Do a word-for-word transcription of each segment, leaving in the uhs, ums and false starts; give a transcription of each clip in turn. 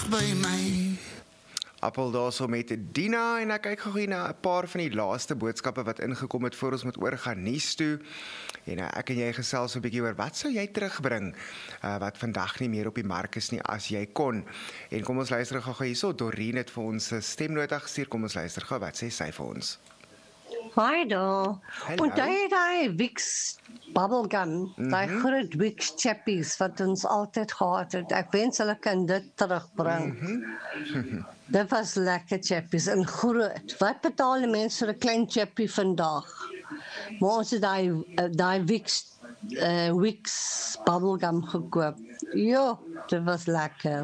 by my. Appel daarso met Dina en ek kyk gou hier na 'n paar van die laaste boodskappe wat ingekom het voor ons moet oorgaan nuus toe. En uh, ek en jy gesels 'n bietjie oor wat sou jy terugbring uh, wat vandag nie meer op die mark is nie as jy kon. En kom ons luister gou hierso. Doreen het vir ons 'n stemnota gestuur. Kom ons luister gou wat sê sy vir ons. Hi daar. Hallo. En daai daai Vicks bubblegum, daai Mhm. groot Vicks chappies wat ons altyd gehad het. Ek wens hulle kan dit terugbring. Dit was lekker chappies en groot. Wat betaal die mense vir 'n klein chappie vandag? Maar ons het daai uh, daai Vicks uh, Vicks bubblegum gekoop. Ja, dit was lekker.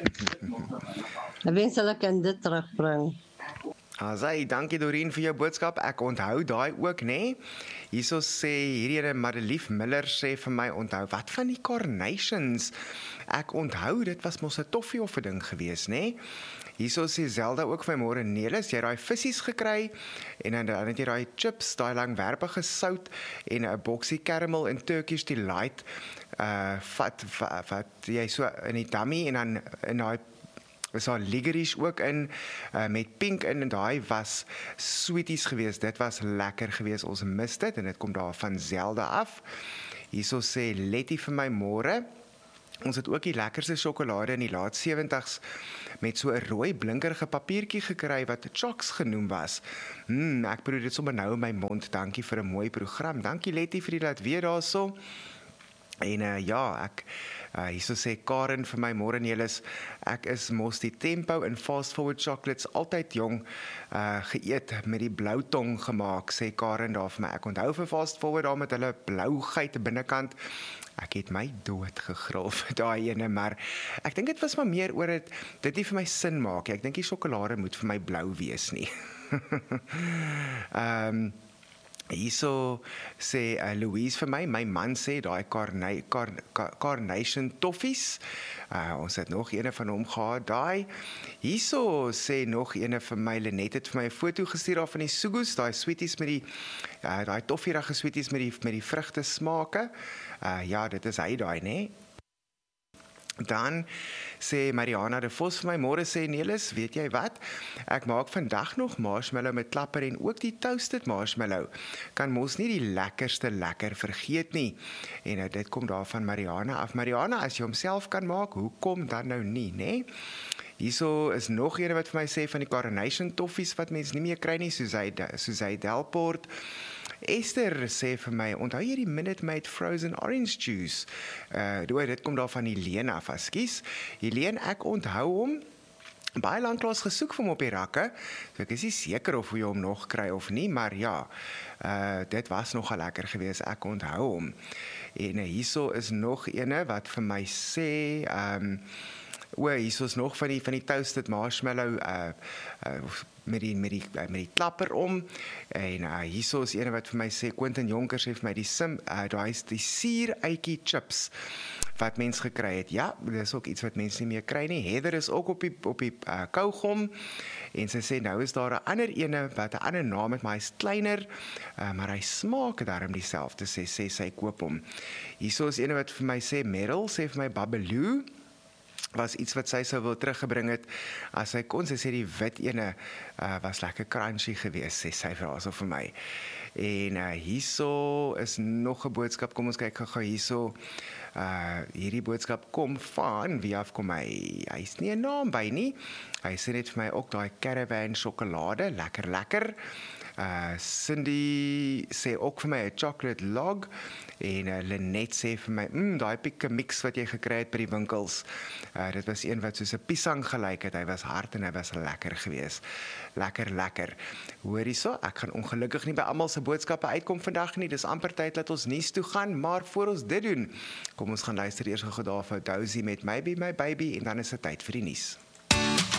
Ek wens hulle kan dit terugbring. Asai, dankie Doreen vir jou boodskap. Ek onthou daai ook, nê? Nee? Hierso sê hierdie ene Madelief Miller sê vir my onthou wat van die Carnations. Ek onthou dit was mos 'n toffie of 'n ding gewees, nê? Nee? Hierso sê Zelda ook vir my môre Nelis, jy het daai vissies gekry en dan dan het jy daai chips, daai langwerpige sout en 'n boksie caramel en Turkish delight uh vat wat, wat jy so in die dummy en dan in daai is daar licorice ook in, uh, met pink in, en daai was sweeties geweest, dit was lekker geweest, ons mis dit, en dit kom daar van Zelda af. Hierso sê Letty vir my môre, ons het ook die lekkerste sjokolade in die laat sewenties met so 'n rooi blinkerige papiertjie gekry wat Chocs genoem was. Mm, ek proe dit sommer nou in my mond, dankie vir 'n mooi program, dankie Letty vir die laat weer daarso. En uh, ja, ek uh, hierso sê Karen vir my môre Nelis, ek is mos die Tempo in fast forward chocolates altyd jong uh, geëet met die blou tong gemaak, sê Karen daar vir my. Ek onthou vir fast forward daar met hulle blou geit binnekant. Ek het my dood gegril vir daai ene, maar ek dink dit was maar meer oor dit dit nie vir my sin maak. Ek dink die sjokolade moet vir my blou wees nie. Ehm um, Hierso sê uh, Louise vir my, my man sê daai carna car Carnation toffies. Uh, ons het nog ene van hom gehad, daai. Hierso sê nog ene vir my, Lenet het vir my 'n foto gestuur af van die Sugus, daai sweeties met die uh, daai toffierige sweeties met die met die vrugte smake. Uh, ja, dit is hy daai, né? Dan sê Mariana de Vos vir my môre sê Nelis, weet jy wat? Ek maak vandag nog marshmallow met klapper en ook die toasted marshmallow. Kan mos nie die lekkerste lekker vergeet nie. En uh, dit kom daar van Mariana af. Mariana, as jy homself kan maak, hoekom dan nou nie, né? Hierso is nog een wat vir my sê van die Carnation toffies wat mense nie meer kry nie, soos hy soos hy Delport. Esther sê vir my, onthou jy die Minute Maid frozen orange juice? Uh, doe, dit kom daar van Helene af, ekskuus. Helene, ek onthou hom. Baie lank lank gesoek vir hom op die rakke. So ek is nie seker of jy hom nog kry of nie, maar ja, uh, dit was nogal lekker geweest, ek onthou hom. En uh, hierso is nog ene wat vir my sê, um, o, hierso is nog van die van die toasted marshmallow uh, uh, met die met die uh, met die klapper om. En uh, hierso is ene wat vir my sê Quentin Jonker sê vir my die sim uh, daai is die suuruitjie chips wat mens gekry het. Ja, dis ook iets wat mense nie meer kry nie. Heather is ook op die op die uh, kaugom en sy sê nou is daar 'n ander ene wat 'n ander naam het, maar hy's kleiner, uh, maar hy smaak daarom dieselfde, sê sê sy koop hom. Hierso is ene wat vir my sê Meryl sê vir my Babaloo was iets wat sy sou wil teruggebring het as sy kon. Sy sê die wit ene uh, was lekker crunchy geweest, sê sy vir vir my. En uh, hierso is nog 'n boodskap, kom ons kyk gou hierso. Uh, hierdie boodskap kom van, wie af kom hy? Hy is nie 'n naam by nie. Hy sê net vir my ook daai Caravan sjokolade, lekker lekker. Uh, Cindy sê ook vir my 'n chocolate log en uh, Lenet sê vir my, mm, daai pikke mix wat jy gekry het by die winkels. Uh, dit was een wat soos 'n piesang gelyk het. Hy was hard en hy was lekker geweest. Lekker lekker. Hoor hierso, ek gaan ongelukkig nie by almal se boodskappe uitkom vandag nie. Dis amper tyd dat ons nuus toe gaan, maar voor ons dit doen, kom ons gaan luister eers gou daar vir Dozy met Maybe My Baby en dan is dit tyd vir die nuus.